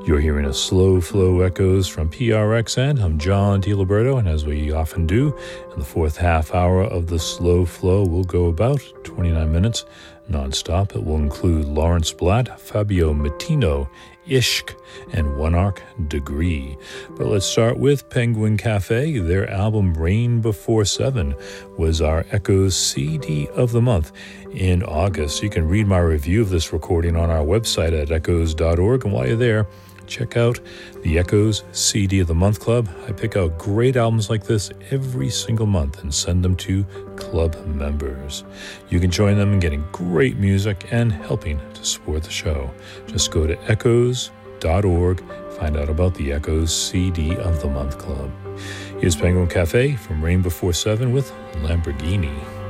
You're hearing a Slow Flow Echoes from PRXN. I'm John DiLiberto, and as we often do, in the fourth half hour of the Slow Flow, we'll go about 29 minutes nonstop. It will include Lawrence Blatt, Fabio Matino, Ishq, and One Arc Degree. But let's start with Penguin Cafe. Their album Rain Before Seven was our Echoes CD of the month in August. You can read my review of this recording on our website at echoes.org, and while you're there, check out the Echoes CD of the Month Club. I pick out great albums like this every single month and send them to club members. You can join them in getting great music and helping to support the show. Just go to echoes.org, find out about the Echoes CD of the Month Club. Here's Penguin Cafe from Rain Before Seven with Lamborghini.